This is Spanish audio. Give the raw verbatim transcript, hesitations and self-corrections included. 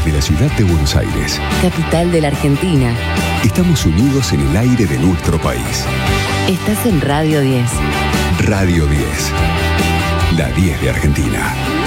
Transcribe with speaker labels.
Speaker 1: desde la ciudad de Buenos Aires,
Speaker 2: capital de la Argentina.
Speaker 1: Estamos unidos en el aire de nuestro país.
Speaker 2: Estás en Radio diez.
Speaker 1: Radio diez, la diez de Argentina.